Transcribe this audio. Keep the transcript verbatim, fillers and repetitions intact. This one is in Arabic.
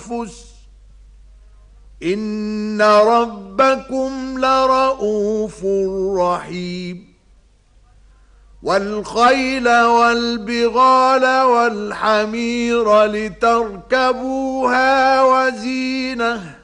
الأنفس إن ربكم لرءوف رحيم والخيل والبغال والحمير لتركبوها وزينة